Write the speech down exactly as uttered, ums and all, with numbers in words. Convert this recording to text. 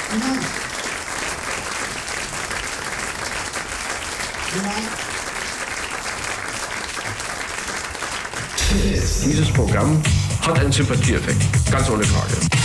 Nein. Nein. Dieses Programm hat einen Sympathieeffekt, ganz ohne Frage.